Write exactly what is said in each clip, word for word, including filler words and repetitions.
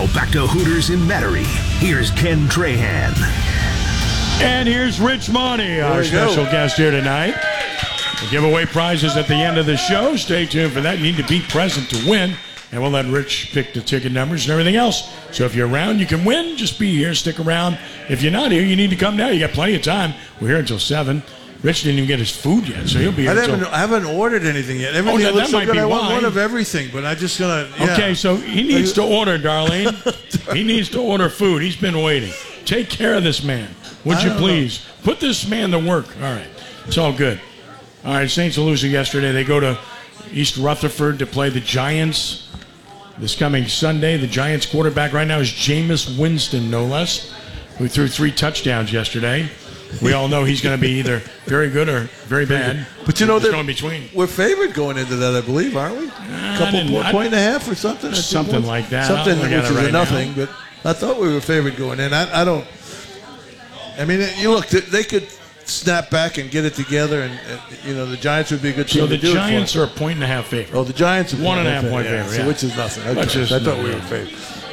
back to Hooters in Metairie. Here's Ken Trahan. And here's Rich Monty, our special go. guest here tonight. We'll give away prizes at the end of the show. Stay tuned for that. You need to be present to win. And we'll let Rich pick the ticket numbers and everything else. So if you're around, you can win. Just be here. Stick around. If you're not here, you need to come now. You got plenty of time. We're here until seven. Rich didn't even get his food yet, so he'll be here. I until... haven't, I haven't ordered anything yet. Everything oh, that, looks that might so good. be I why. want one of everything, but I just gonna. Yeah. Okay, so he needs to order, Darlene. He needs to order food. He's been waiting. Take care of this man, would you please? Know. Put this man to work. All right, it's all good. All right, Saints are losing yesterday. They go to East Rutherford to play the Giants this coming Sunday. The Giants quarterback right now is Jameis Winston, no less, who threw three touchdowns yesterday. We all know he's going to be either very good or very bad. But you know, going between. We're favored going into that, I believe, aren't we? A couple point, point and a half or something. Something like that. Something which is right a nothing. Now. But I thought we were favored going in. I, I don't. I mean, you look. They could snap back and get it together, and, and you know, the Giants would be a good team. So the to do Giants it for. are a point and a half favorite. Oh, the Giants are one and a half point favorite, favorite, yeah. yeah. So, which is nothing. Okay. Just, I thought no, we yeah. were favored.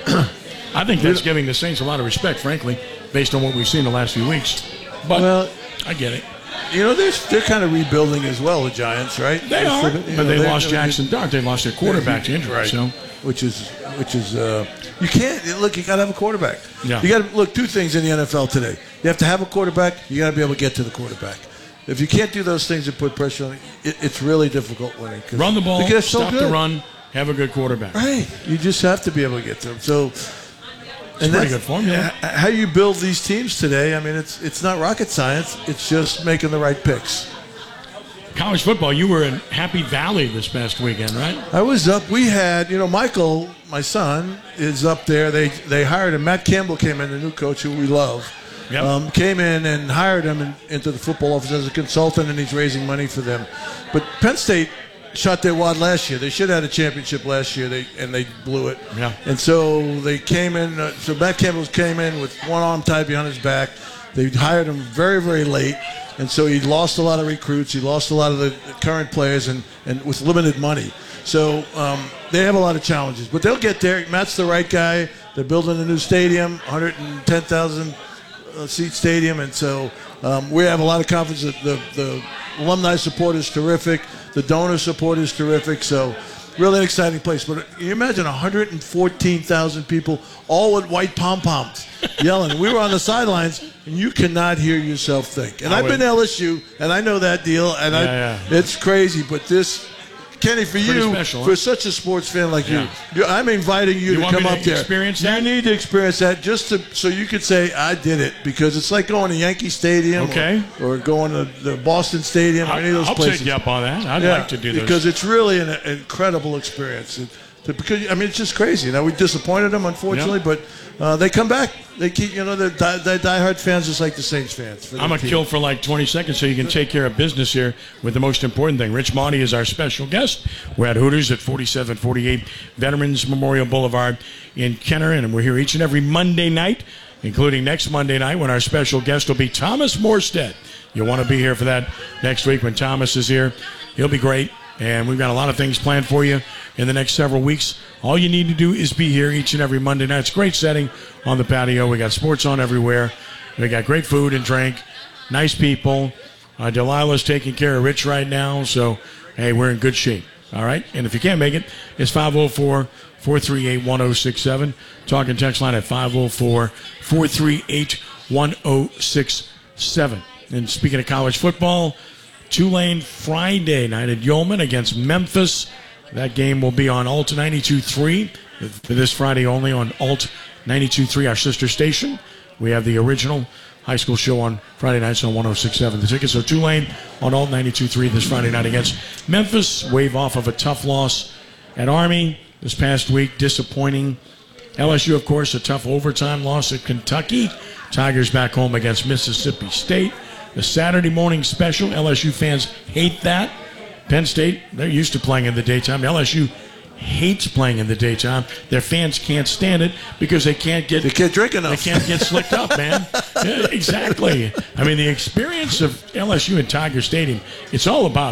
I think that's giving the Saints a lot of respect, frankly, based on what we've seen the last few weeks. But well, I get it. You know, they're they're kind of rebuilding as well, the Giants, right? They they're, are, you but know, they lost Jackson Dart. They lost their quarterback to injury, right? So. Which is which is uh, you can't look. You got to have a quarterback. Yeah. You got to look two things in the N F L today. You have to have a quarterback. You got to be able to get to the quarterback. If you can't do those things and put pressure on it, it it's really difficult winning. Run the ball, so stop good. the run, have a good quarterback. Right. You just have to be able to get to them. So. It's and pretty good form, yeah. How you build these teams today, I mean, it's it's not rocket science. It's just making the right picks. College football, you were in Happy Valley this past weekend, right? I was up. We had, you know, Michael, my son, is up there. They they hired him. Matt Campbell came in, the new coach who we love. Yep. Um, came in and hired him in, into the football office as a consultant, and he's raising money for them. But Penn State shot their wad last year. They should have had a championship last year, they and they blew it. Yeah. And so they came in. Uh, so Matt Campbell came in with one arm tied behind his back. They hired him very, very late, and so he lost a lot of recruits. He lost a lot of the current players, and, and with limited money. So um, they have a lot of challenges, but they'll get there. Matt's the right guy. They're building a new stadium, one hundred ten thousand uh, seat stadium, and so um, we have a lot of confidence that the, the alumni support is terrific. The donor support is terrific, so really an exciting place. But you imagine one hundred fourteen thousand people, all with white pom-poms, yelling. We were on the sidelines, and you cannot hear yourself think. And I I've been to L S U, and I know that deal, and yeah, I, yeah. it's crazy. But this, Kenny, for you, special, for huh? such a sports fan like Yeah. you, you, I'm inviting you, You to want come me to up there. experience you that? need to experience that just to, so you could say, I did it, because it's like going to Yankee Stadium Okay. or, or going to the Boston Stadium or any of those I'll places. take you up on that. I'd Yeah, like to do those. because it's really an incredible experience. It, to, because I mean, it's just crazy. Now we disappointed them, unfortunately, Yep. but uh, they come back. They keep, you know, they're, die, they're diehard fans, just like the Saints fans. I'm going to kill for like twenty seconds so you can take care of business here with the most important thing. Rich Monty is our special guest. We're at Hooters at forty-seven forty-eight Veterans Memorial Boulevard in Kenner, and we're here each and every Monday night, including next Monday night when our special guest will be Thomas Morstead. You'll want to be here for that next week when Thomas is here. He'll be great, and we've got a lot of things planned for you in the next several weeks. All you need to do is be here each and every Monday night. It's a great setting on the patio. We got sports on everywhere. We got great food and drink, nice people. Uh, Delilah's taking care of Rich right now, so, hey, we're in good shape. All right? And if you can't make it, it's five oh four, four three eight, one oh six seven. Talk and text line at five oh four, four three eight, one oh six seven. And speaking of college football, Tulane Friday night at Yeoman against Memphis. That game will be on Alt ninety-two point three for this Friday only on Alt ninety-two point three, our sister station. We have the original high school show on Friday nights on one oh six point seven. The tickets are Tulane on Alt ninety-two point three this Friday night against Memphis. Wave off of a tough loss at Army this past week. Disappointing. L S U, of course, a tough overtime loss at Kentucky. Tigers back home against Mississippi State. The Saturday morning special, L S U fans hate that. Penn State, they're used to playing in the daytime. L S U hates playing in the daytime. Their fans can't stand it because they can't get they can't drink enough. They can't get slicked up, man. Yeah, exactly. I mean, the experience of L S U in Tiger Stadium, it's all about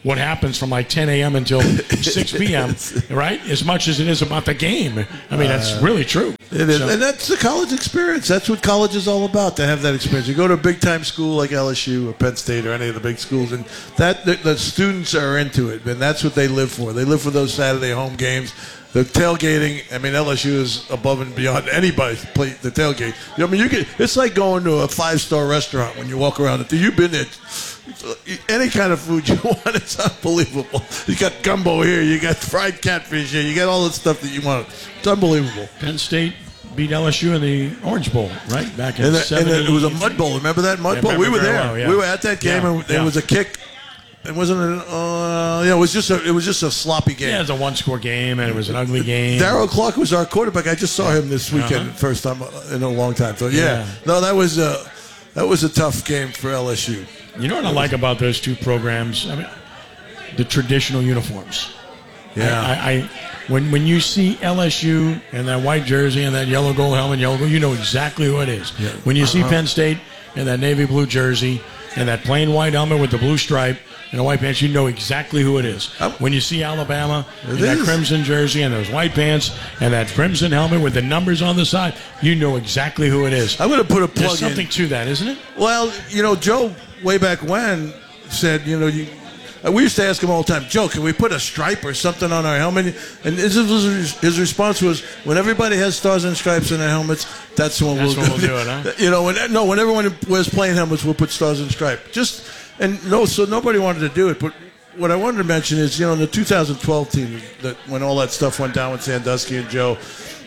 what happens from like ten a.m. until six p.m., right? As much as it is about the game. I mean, that's uh, really true. It is. So, and that's the college experience. That's what college is all about, to have that experience. You go to a big-time school like L S U or Penn State or any of the big schools, and that the, the students are into it, and that's what they live for. They live for those Saturday home games. The tailgating, I mean, L S U is above and beyond anybody's play the tailgate. You know, I mean, you get, it's like going to a five-star restaurant when you walk around it. You've been there. Any kind of food you want, it's unbelievable. You got gumbo here, you got fried catfish here, you got all the stuff that you want. It's unbelievable. Penn State beat L S U in the Orange Bowl, right? Back in and, the, and it was a mud bowl. Remember that mud yeah, bowl? We were there. Well, yeah. We were at that game, yeah, and yeah. It was a kick. It wasn't. A, uh, yeah, it was just a. It was just a sloppy game. Yeah, it was a one-score game, and it was an ugly game. Darryl Clark was our quarterback. I just saw him this weekend, uh-huh. first time in a long time. So yeah, yeah. no, that was a that was a tough game for L S U. You know what I like about those two programs? I mean, the traditional uniforms. Yeah. I, I when when you see L S U and that white jersey and that yellow gold helmet, yellow gold, you know exactly who it is. Yeah. When you see uh-huh. Penn State and that navy blue jersey and that plain white helmet with the blue stripe and the white pants, you know exactly who it is. I'm, when you see Alabama and that is. crimson jersey and those white pants and that crimson helmet with the numbers on the side, you know exactly who it is. I'm going to put a plug There's something in. to that, isn't it? Well, you know, Joe, way back when, said, you know, you. We used to ask him all the time, Joe, can we put a stripe or something on our helmet? And his, his response was, when everybody has stars and stripes in their helmets, that's when, that's we'll, when we'll do it, huh? You know, when, no, when everyone wears plain helmets, we'll put stars and stripes. Just, and no, so nobody wanted to do it. But what I wanted to mention is, you know, in the two thousand twelve team, that when all that stuff went down with Sandusky and Joe,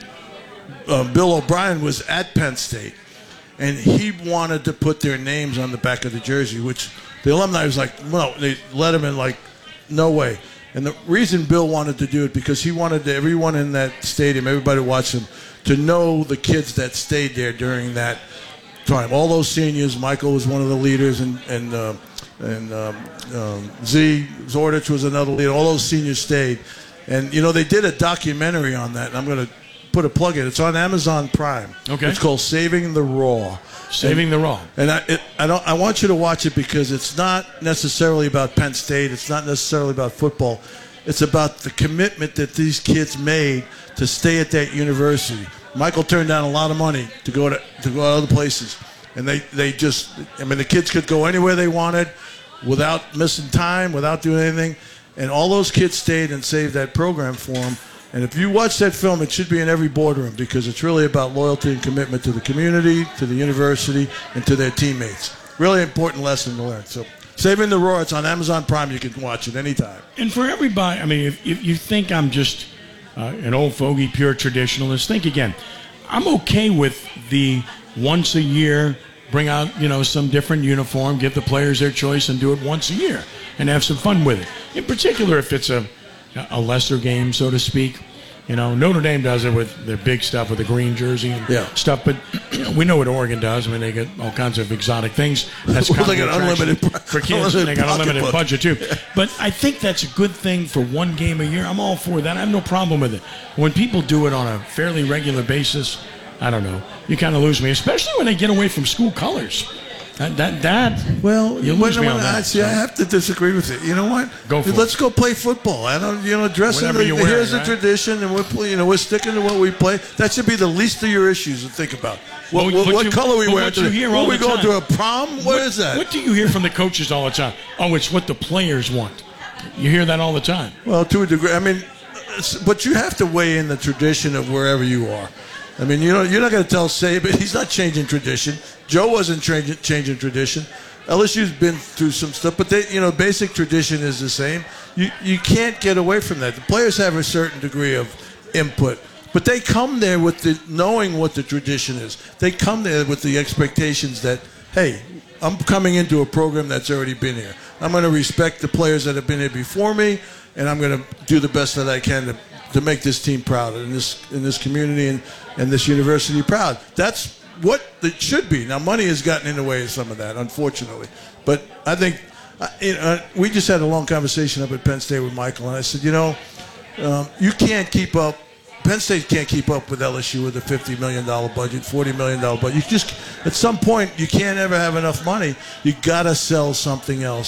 um, Bill O'Brien was at Penn State, and he wanted to put their names on the back of the jersey, which the alumni was like, no, they let him in, like, no way. And the reason Bill wanted to do it, because he wanted everyone in that stadium, everybody watching, to know the kids that stayed there during that time. All those seniors, Michael was one of the leaders, and and uh, and um, um, Z Zordich was another leader. All those seniors stayed, and you know they did a documentary on that. And I'm going to put a plug in. It's on Amazon Prime. Okay. It's called Saving the Raw. Saving and, the Raw. And I, it, I don't. I want you to watch it because it's not necessarily about Penn State. It's not necessarily about football. It's about the commitment that these kids made to stay at that university. Michael turned down a lot of money to go to to go to other places, and they, they just. I mean, the kids could go anywhere they wanted, without missing time, without doing anything, and all those kids stayed and saved that program for them. And if you watch that film, it should be in every boardroom because it's really about loyalty and commitment to the community, to the university, and to their teammates. Really important lesson to learn. So, Saving the Raw, it's on Amazon Prime. You can watch it anytime. And for everybody, I mean, if, if you think I'm just uh, an old fogey, pure traditionalist, think again. I'm okay with the once a year, bring out, you know, some different uniform, give the players their choice, and do it once a year and have some fun with it. In particular, if it's a a lesser game, so to speak. You know, Notre Dame does it with their big stuff with the green jersey and yeah. stuff, but you know, we know what Oregon does. I mean, they get all kinds of exotic things. That's well, they got unlimited for kids. Unlimited they got unlimited book. budget too. But I think that's a good thing for one game a year. I'm all for that. I have no problem with it. When people do it on a fairly regular basis, I don't know, you kind of lose me, especially when they get away from school colors. That, that, that, well, you lose when, me on when that. I, see, so. I have to disagree with it. You know what? Go for Let's it. go play football. I don't, you know, dress in the, you wear, here's right? the tradition, and we're, play, you know, we're sticking to what we play. That should be the least of your issues to think about. What, Well, what, what what you- color we but wear what you today? hear What, all we the going time. to a prom? what, what is that? What do you hear from the coaches all the time? Oh, it's what the players want. You hear that all the time. Well, to a degree. I mean, it's, but you have to weigh in the tradition of wherever you are. I mean, you know, you're not going to tell Saban. He's not changing tradition. Joe wasn't changing, changing tradition. L S U's been through some stuff, but they, you know, basic tradition is the same. You you can't get away from that. The players have a certain degree of input, but they come there with the knowing what the tradition is. They come there with the expectations that, hey, I'm coming into a program that's already been here. I'm going to respect the players that have been here before me, and I'm going to do the best that I can to, to make this team proud and this in this community and, and this university proud. That's what it should be. Now, money has gotten in the way of some of that, unfortunately. But I think uh, you know, we just had a long conversation up at Penn State with Michael, and I said, you know, um, you can't keep up. Penn State can't keep up with L S U with a fifty million dollars budget, forty million dollars budget. You just, at some point, you can't ever have enough money. You got to sell something else.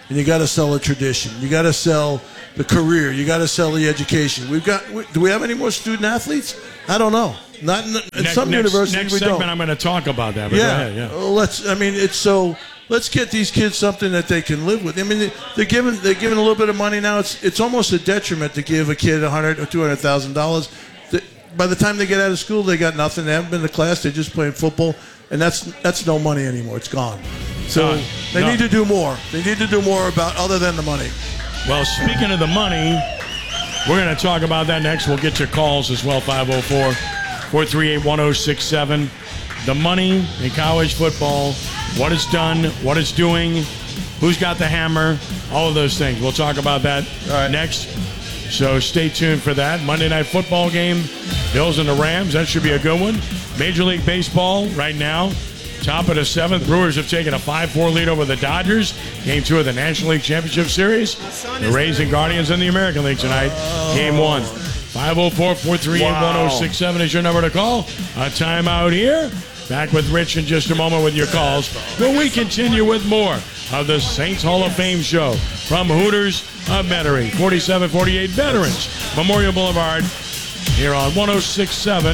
and you got to sell a tradition. You got to sell the career. You got to sell the education. We've got. Do we have any more student athletes? I don't know. Not in, in next, some next, universities next we segment don't. I'm going to talk about that. But yeah. Go ahead, yeah. Well, let's. I mean, it's so. Let's get these kids something that they can live with. I mean, they're giving they're giving a little bit of money now. It's it's almost a detriment to give a kid a hundred or two hundred thousand dollars. By the time they get out of school, they got nothing. They haven't been to class. They're just playing football, and that's that's no money anymore. It's gone. So Done. they Done. need to do more. They need to do more about other than the money. Well, speaking of the money, we're going to talk about that next. We'll get your calls as well. five oh four, four three eight, one oh six seven. The money in college football, what it's done, what it's doing, who's got the hammer, all of those things. We'll talk about that All right. next. So stay tuned for that. Monday Night Football game, Bills and the Rams. That should be a good one. Major League Baseball right now, top of the seventh. Brewers have taken a five four lead over the Dodgers. Game two of the National League Championship Series. The Rays and Guardians in the American League tonight. Game one. five oh four, four three eight, one oh six seven is your number to call. A timeout here. Back with Rich in just a moment with your calls. But we continue with more of the Saints Hall of Fame show from Hooters of Metairie, forty-seven forty-eight Veterans Memorial Boulevard, here on one oh six seven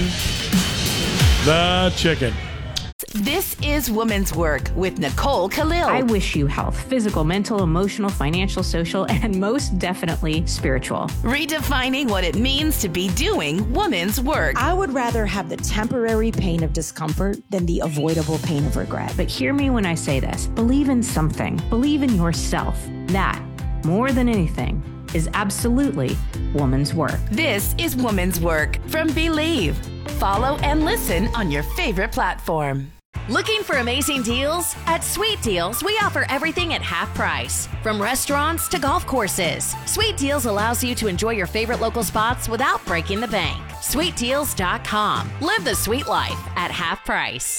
The Chicken. This is Women's Work with Nicole Khalil. I wish you health, physical, mental, emotional, financial, social, and most definitely spiritual. Redefining what it means to be doing women's work. I would rather have the temporary pain of discomfort than the avoidable pain of regret. But hear me when I say this. Believe in something. Believe in yourself. That, more than anything, is absolutely woman's work. This is Women's Work from Believe. Follow and listen on your favorite platform. Looking for amazing deals? At Sweet Deals, we offer everything at half price. From restaurants to golf courses, Sweet Deals allows you to enjoy your favorite local spots without breaking the bank. sweet deals dot com. Live the sweet life at half price.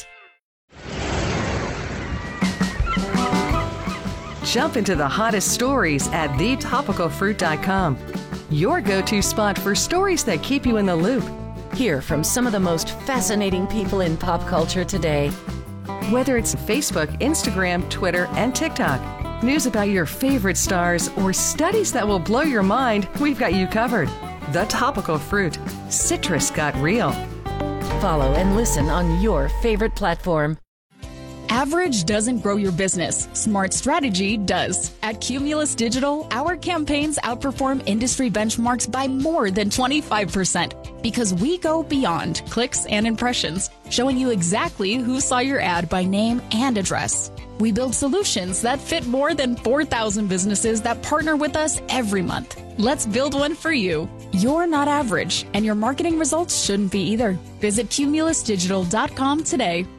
Jump into the hottest stories at the topical fruit dot com. Your go-to spot for stories that keep you in the loop. Hear from some of the most fascinating people in pop culture today. Whether it's Facebook, Instagram, Twitter, and TikTok, news about your favorite stars, or studies that will blow your mind, we've got you covered. The Topical Fruit. Citrus got real. Follow and listen on your favorite platform. Average doesn't grow your business. Smart strategy does. At Cumulus Digital, our campaigns outperform industry benchmarks by more than twenty-five percent because we go beyond clicks and impressions, showing you exactly who saw your ad by name and address. We build solutions that fit more than four thousand businesses that partner with us every month. Let's build one for you. You're not average, and your marketing results shouldn't be either. Visit cumulus digital dot com today.